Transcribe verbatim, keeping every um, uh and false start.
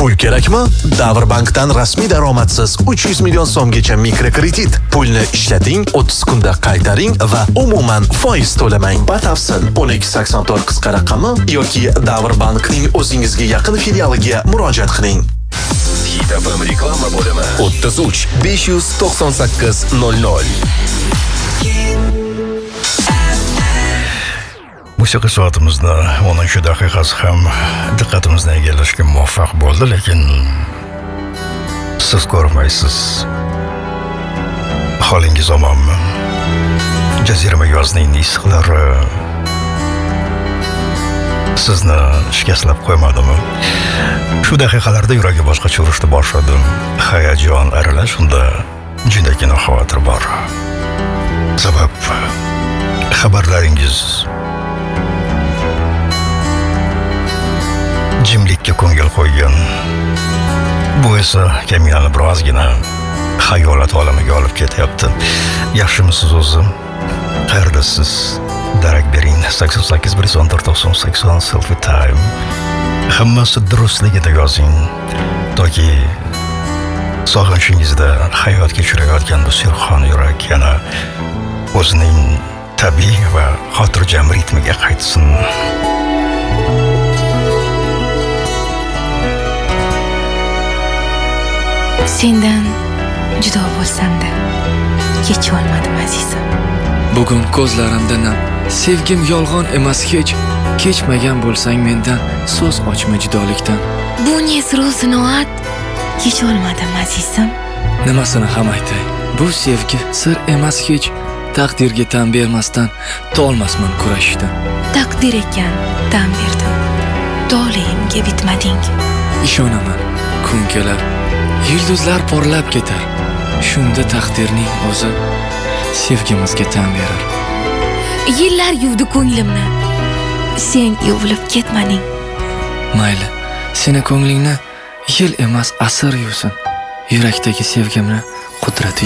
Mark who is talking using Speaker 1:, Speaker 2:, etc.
Speaker 1: Pul kerakmi? Davrbankdan rasmiy daromadsiz uch yuz million so'mgacha mikrokredit. Pulni ishlating, o'ttiz kunda qaytaring va umuman foiz to'lamang. Batafsil o'n ikki sakson to'rt qisqa raqami yoki Davrbankning o'zingizga yaqin filialiga murojaat qiling.
Speaker 2: Hit F M reklama bo'limi o'ttiz uch besh yuz to'qson sakkiz nol nol.
Speaker 3: Musiqa soatimizni o'ninchi daqiqasi ham diqqatimizni egallashga muvaffaq bo'ldi, lekin siz ko'rmaysiz. Holingiz omonmi? Jazirama yozning issiqlari sizni shikastlab qo'ymadimi? Shu daqiqalarda yuragi boshqacha urishni boshladi. Hayajon aralash, unda jindagina xavotir bor. Sabab xabarlaringiz jimlikka ko'ngil qo'ygan. Bu esa kamiyani birozgina xayolat olamiga olib ketyapti. Yaxshimisiz o'zi? Qayerdasiz? Darak bering. sakson sakkiz bir o'n to'rt to'qson sakson selfie time. Hammasi durustligida yozing. Toki sog'inchingizda hayot kechirayotgan bu serxon yurak yana o'zining tabiiy va xotirjam ritmiga qaytsin.
Speaker 4: Sendan judo bo'lsam-da kech olmadim azizim.
Speaker 5: Bugun ko'zlarimda nam. Sevgim yolg'on emas hech. Kechmagan bo'lsang mendan so'z ochma judolikdan.
Speaker 4: Bu ne sir-sinoat kech olmadim azizim.
Speaker 5: Nimasini ham aytay? Bu sevgi sir emas hech. Taqdirga tan bermasdan tolmasman kurashishdan.
Speaker 4: Taqdir ekan, tan berdim. Toleimga bitmading.
Speaker 5: Ishonaman, kun kelar, yulduzlar porlab ketar. Shunda taqdirning o'zi sevgimizga tan berar.
Speaker 4: Yillar yuvdi ko'nglimni. Sen yuvilib ketmading.
Speaker 5: Mayli, seni ko'nglingni yil emas asr yuvsin. Yurakdagi sevgimni qudrati